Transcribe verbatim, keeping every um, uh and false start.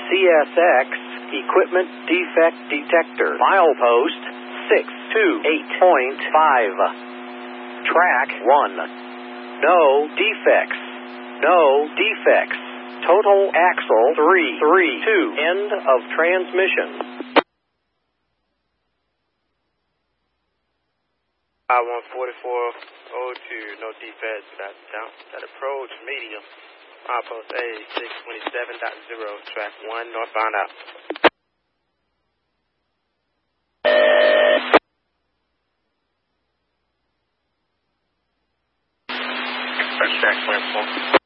C S X Equipment Defect Detector. Milepost six two eight point five. Track one. No defects. No defects. Total axle three three two. End of transmission. I one forty-four oh two, no defects, that down, that approach, medium, milepost A six twenty-seven point zero, track one, northbound out. Track twenty-four.